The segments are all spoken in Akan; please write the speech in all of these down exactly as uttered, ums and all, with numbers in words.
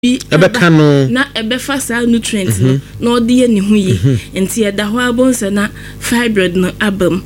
ebeka no na ebefa sa nutrients no na odi ye ne ho yi enti eda ho abonse na fibroid no abam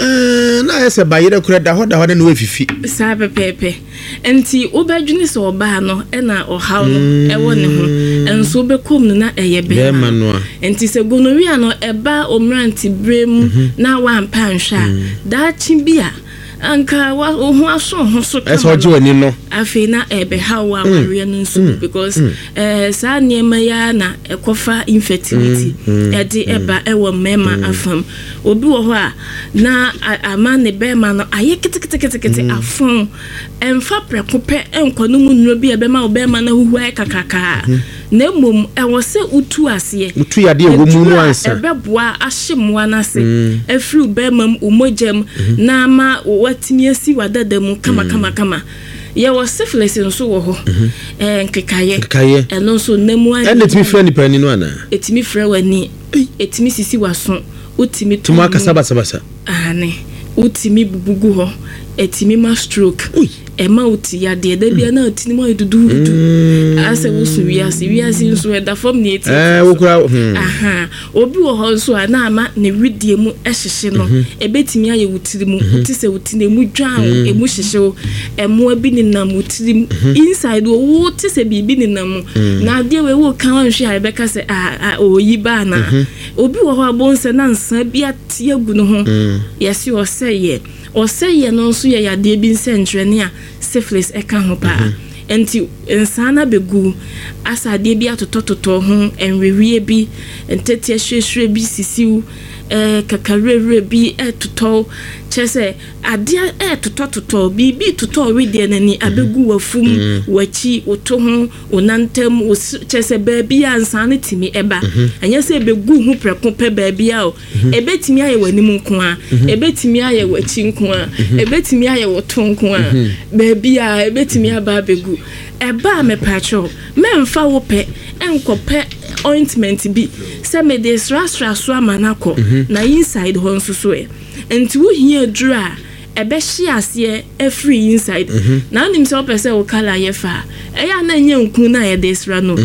eh na ese bayire kura da ho da ho na we fifi sa pepepe enti obadwini so oba no e na ohaw no e wo ne ho enso bekom no na eye be enti se gonorrhea no eba omranti brem na wa mpa nhwa da chi bia anka wa ho aso ho so kama eso je wani no afi na ebe hawa ware no nso because eh sa niema ya na ekofa infertility e de eba e wo mema afam obi wo ho a na ama ne be ma no aye kitikitikiti afon emfa prekope enkono mu nuro bi ebe ma obe ma na huhu ai kakaka na mom e wo se utu ase utu ya de wo mu no ansa ebe boa ahyemwa na se afri be mam umojam na ma watimi asi wadada mu kama kama kama ye wo syphilis nso wo ho eh nkekaye eno nso namu ani ene timi frɛ ni pani no ana etimi frɛ wani etimi sisi waso utimi tuma kasaba sabasa ane utimi bubugu ho etimi ma stroke ema uti ya de da bia na utini mo dudu dudu ase wo su wiase wiase nso e da fam ne eti eh wo kura aha obi wo ho nso ana ama ne widie mu ehyehye no ebetimi aye wutiri mu uti se uti na mu dwan emu hyehye emu abi ni nam wutiri mu inside wo ti se bibi ni nam na ade we wo kan wanhwe a ebeka se a oyi ba na obi wo ho abonse na nsa bia tie gu no ho yesi o seye o seye no nso ye yade bi nsentrene a syphilis eka ho pa enti ensana begu asade bi atotototo ho enwewie bi entete hwehwe bi sisiu eh kakarere bi etoto chese ade etotototo bi bi toto we de nani abegu wafum wachi oto ho onantem chese ba bi ansana timi eba anya se begu hu preko pe ba bi a ebetimi aye wanim nko a ebetimi aye wachi nko a ebetimi aye woto nko a ba bi a ebetimi aba begu eba me pacho memfa wo pe enkope ointment bi se me de srasra so amanako na inside ho nso so e enti wo hia duru a ebe hye ase e free inside na anim se opese wo kala ye fa e ya na nya nku na ye de sra no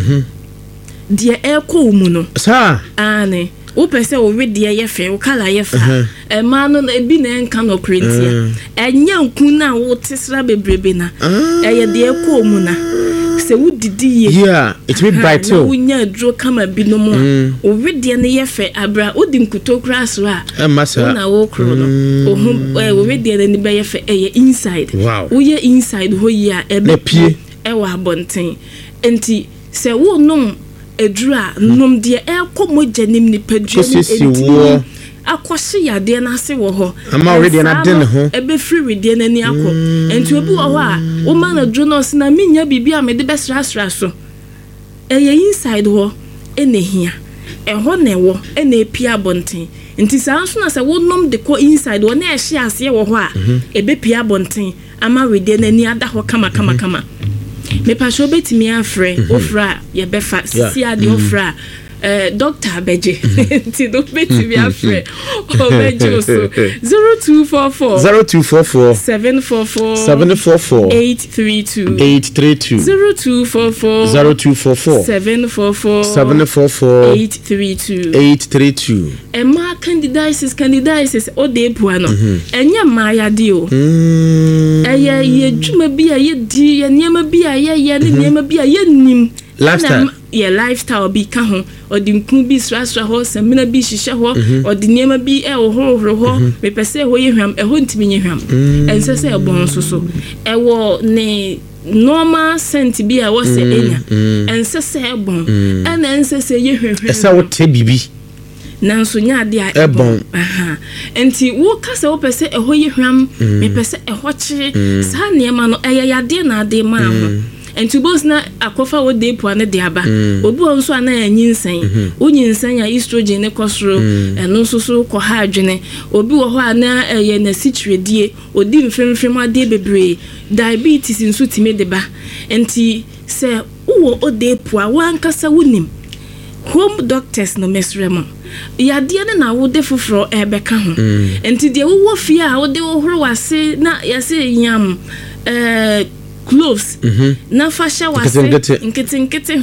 de e ko mu no sa ane wo pese wo we de ye fe wo kala ye fa e ma no na bi na enka no krentia e nya nku na wo tesra bebrebe na e ye de e ko mu na se wudidi ye yeah it be bright too wunya dro kama binom a o wede ne ye fe abra odi nkuto kra so a e masa na wo kro no o hu o wede ne be ye fe e inside wo ye inside ho yi a e be pie e wa bonten enti se wo nom edura nom de e komoja nim ni padua enti akwose yade na ase wo ho ama already na den ho ebe free wede na ni akọ enti obi wo ho a wo ma na journals na minya bibia me de besra sra so eye inside ho ene hia e ho na wo ene epia bonten enti sanso na se wo nom de ko inside wo na e hye ase wo ho a ebe pia bonten ama wede na ni ada ho kama kama kama me pa sho betimi afre ofra ye befa si ade ofra Uh, Doctor Beje, ti do beti bi afre. O Beje so zero two four four zero two four four seven four four seven four four eight three two eight three two zero two four four zero two four four seven four four seven four four eight three two eight three two. Emma candidiasis candidiasis o de puano. Enya ma ya di o. Eye ye dwuma bi a ye di ye niam bi a ye ye ne niam bi a ye nim. Lifestyle ye lifestyle bi ka ho odinku bi srasra ho semina bi hihye ho odiniema bi e ohoro ho me pese ho ye hwam e ho ntimi nye hwam ense se e bon so so e wo ne normal scent bi a wo se enya ense se e bon ena ense se ye hwehwe esa wo te bibi nanso nya ade a e bon aha enti wo ka se wo pese e ho ye hwam me pese e ho kye sa niema no e ye yade na ade ma ho enti boss na akofa wo de po ane de aba obi onso ana anyinsan onyinsan ya estrogen ne kosoro eno nso so ko ha adwene obi wo ho ana eye na sitredie odi mfemfem ade bebre diabetes nso time de ba enti se wo ode po a wankasa wonim home doctors no mesremo yade ne na wo de foforo ebeka ho enti de wo wo fie a wo de wo horo wase na yase yam eh cloves na fa hyɛ wase nkete nkete